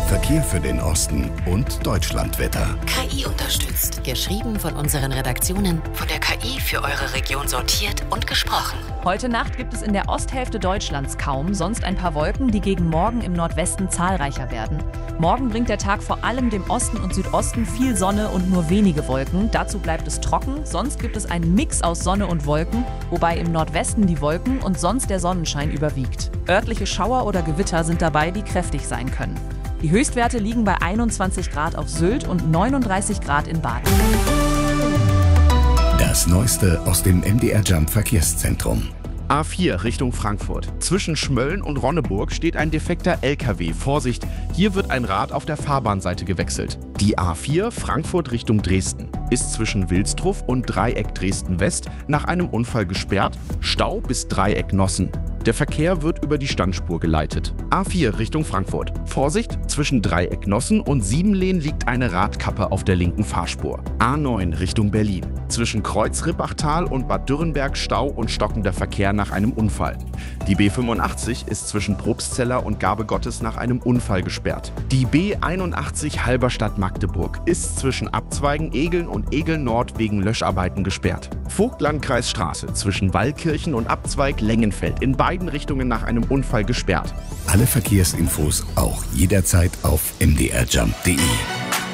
Verkehr für den Osten und Deutschlandwetter. KI unterstützt. Geschrieben von unseren Redaktionen, von der KI für eure Region sortiert und gesprochen. Heute Nacht gibt es in der Osthälfte Deutschlands kaum, sonst ein paar Wolken, die gegen morgen im Nordwesten zahlreicher werden. Morgen bringt der Tag vor allem dem Osten und Südosten viel Sonne und nur wenige Wolken. Dazu bleibt es trocken, sonst gibt es einen Mix aus Sonne und Wolken, wobei im Nordwesten die Wolken und sonst der Sonnenschein überwiegt. Örtliche Schauer oder Gewitter sind dabei, die kräftig sein können. Die Höchstwerte liegen bei 21 Grad auf Sylt und 39 Grad in Baden. Das Neueste aus dem MDR Jump Verkehrszentrum. A4 Richtung Frankfurt. Zwischen Schmölln und Ronneburg steht ein defekter LKW. Vorsicht, hier wird ein Rad auf der Fahrbahnseite gewechselt. Die A4 Frankfurt Richtung Dresden ist zwischen Wilsdruff und Dreieck Dresden-West nach einem Unfall gesperrt. Stau bis Dreieck Nossen. Der Verkehr wird über die Standspur geleitet. A4 Richtung Frankfurt. Vorsicht, zwischen Dreieck Nossen und Siebenlehn liegt eine Radkappe auf der linken Fahrspur. A9 Richtung Berlin. Zwischen Kreuz-Rippachtal und Bad Dürrenberg Stau und stockender Verkehr nach einem Unfall. Die B85 ist zwischen Probstzeller und Gabe Gottes nach einem Unfall gesperrt. Die B81 Halberstadt-Magdeburg ist zwischen Abzweigen Egeln und Egeln Nord wegen Löscharbeiten gesperrt. Vogtlandkreisstraße zwischen Wallkirchen und Abzweig Lengenfeld in beiden Richtungen nach einem Unfall gesperrt. Alle Verkehrsinfos auch jederzeit auf mdrjump.de.